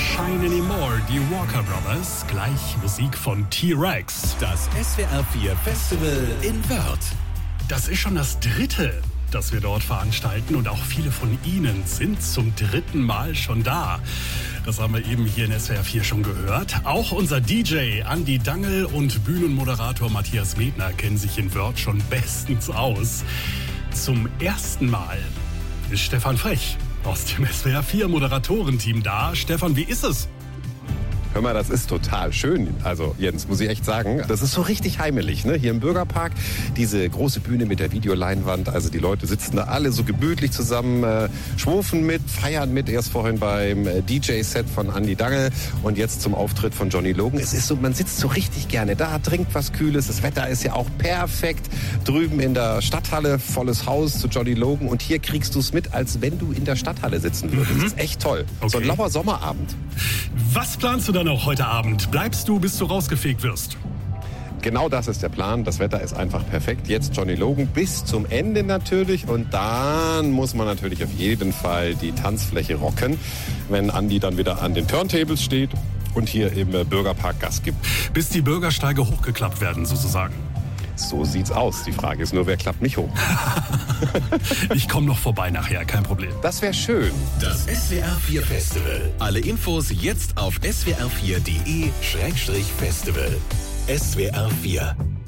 Shine Anymore, die Walker Brothers, gleich Musik von T-Rex. Das SWR 4 Festival in Wörth. Das ist schon das dritte, das wir dort veranstalten, und auch viele von Ihnen sind zum dritten Mal schon da. Das haben wir eben hier in SWR 4 schon gehört. Auch unser DJ Andi Dangl und Bühnenmoderator Matthias Medner kennen sich in Wörth schon bestens aus. Zum ersten Mal ist Stefan Frech aus dem SWR 4 Moderatorenteam da. Stefan, wie ist es? Hör mal, das ist total schön. Also Jens, muss ich echt sagen, das ist so richtig heimelig, ne? Hier im Bürgerpark, diese große Bühne mit der Videoleinwand. Also die Leute sitzen da alle so gemütlich zusammen, schwufen mit, feiern mit. Erst vorhin beim DJ-Set von Andi Dangl und jetzt zum Auftritt von Johnny Logan. Es ist so, man sitzt so richtig gerne da, trinkt was Kühles. Das Wetter ist ja auch perfekt. Drüben in der Stadthalle, volles Haus zu Johnny Logan. Und hier kriegst du es mit, als wenn du in der Stadthalle sitzen würdest. Das ist echt toll. Okay. So ein lauer Sommerabend. Was planst du da noch heute Abend? Bleibst du, bis du rausgefegt wirst? Genau das ist der Plan. Das Wetter ist einfach perfekt. Jetzt Johnny Logan bis zum Ende natürlich. Und dann muss man natürlich auf jeden Fall die Tanzfläche rocken, wenn Andi dann wieder an den Turntables steht und hier im Bürgerpark Gas gibt. Bis die Bürgersteige hochgeklappt werden, sozusagen. So sieht's aus. Die Frage ist nur, wer klappt mich hoch? Ich komme noch vorbei nachher, kein Problem. Das wäre schön. Das SWR 4 Festival. Alle Infos jetzt auf swr4.de/festival. SWR 4